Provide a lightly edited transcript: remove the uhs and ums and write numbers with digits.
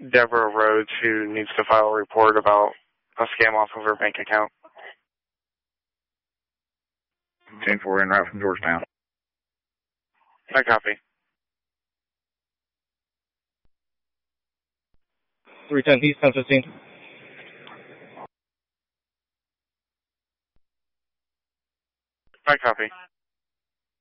Deborah Rhodes, who needs to file a report about a scam off of her bank account. 10-4 en route from Georgetown. I copy. 310 East, 1015. I copy.